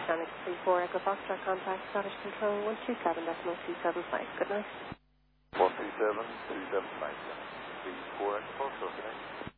Mechanics 34 Echo Foxtrot, contact Scottish Control 127.275. Good night. 127.275. 34 Echo Foxtrot, good night.